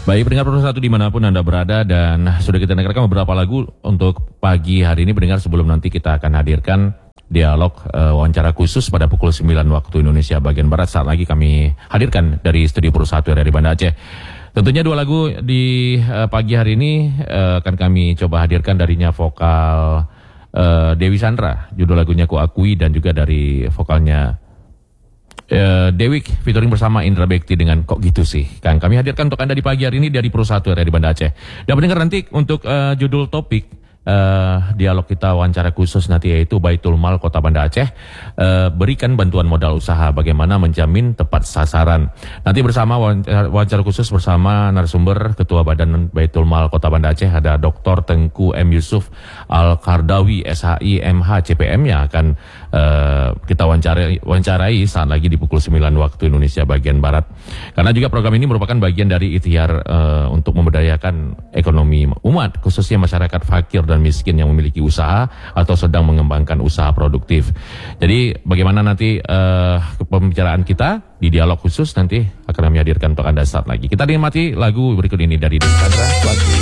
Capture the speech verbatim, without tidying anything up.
Baik, pendengar Pro satu dimanapun Anda berada, dan sudah kita dengarkan beberapa lagu untuk pagi hari ini pendengar, sebelum nanti kita akan hadirkan dialog uh, wawancara khusus pada pukul sembilan waktu Indonesia bagian Barat. Saat lagi kami hadirkan dari studio Pro satu dari Banda Aceh. Tentunya dua lagu di uh, pagi hari ini uh, akan kami coba hadirkan, darinya vokal uh, Dewi Sandra, judul lagunya Ku Akui, dan juga dari vokalnya Uh, Dewik featuring bersama Indra Bekti dengan Kok Gitu Sih. Kang, kami hadirkan untuk Anda di pagi hari ini dari Pro satu dari Banda Aceh. Dan mendengar nanti untuk uh, judul topik uh, dialog kita wawancara khusus nanti, yaitu Baitul Mal Kota Banda Aceh uh, berikan bantuan modal usaha, bagaimana menjamin tepat sasaran. Nanti bersama wawancara, wawancara khusus bersama narasumber Ketua Badan Baitul Mal Kota Banda Aceh, ada Doktor Tengku M. Yusuf Al-Kardawi S H I M H C P M, yang akan Uh, kita wawancarai, wawancarai saat lagi di pukul sembilan waktu Indonesia bagian Barat. Karena juga program ini merupakan bagian dari ikhtiar uh, untuk memberdayakan ekonomi umat, khususnya masyarakat fakir dan miskin yang memiliki usaha atau sedang mengembangkan usaha produktif. Jadi bagaimana nanti uh, pembicaraan kita di dialog khusus nanti akan kami hadirkan untuk Anda saat lagi. Kita nikmati lagu berikut ini dari Dewi Sandra.